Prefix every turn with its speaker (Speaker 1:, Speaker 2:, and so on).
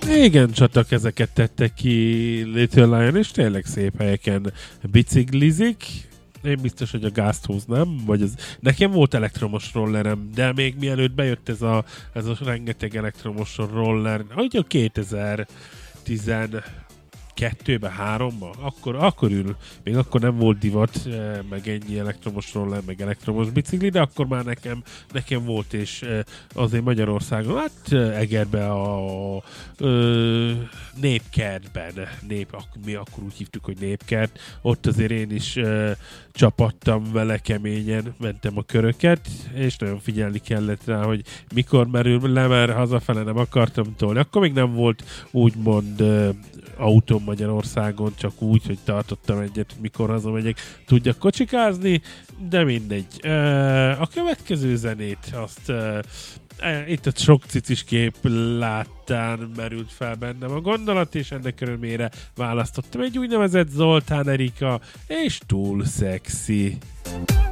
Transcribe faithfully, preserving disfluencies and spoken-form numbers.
Speaker 1: Igen, csatakezeket tettek ki Little Lion, és tényleg szép helyeken biciklizik. Én biztos, hogy a gázt húznám, vagy az... Nekem volt elektromos rollerem, de még mielőtt bejött ez a, ez a rengeteg elektromos roller, ahogy a kétezer-tizenkettőben, háromban, akkor, akkor ül, még akkor nem volt divat, meg ennyi elektromos roller, meg elektromos bicikli, de akkor már nekem, nekem volt, és azért Magyarországon, hát Egerben a, a, a népkertben, nép, mi akkor úgy hívtuk, hogy népkert, ott azért én is ö, csapattam vele keményen, mentem a köröket, és nagyon figyelni kellett rá, hogy mikor merül le, mert hazafele nem akartam tolni. Akkor még nem volt úgymond ö, autóm Magyarországon, csak úgy, hogy tartottam egyet, mikor hazamegyek, tudjak kocsikázni, de mindegy. Ö, a következő zenét azt ö, itt a sok cicis kép láttán merült fel bennem a gondolat, és ennek örömére választottam egy úgynevezett Zoltán Erika, és túl szexi.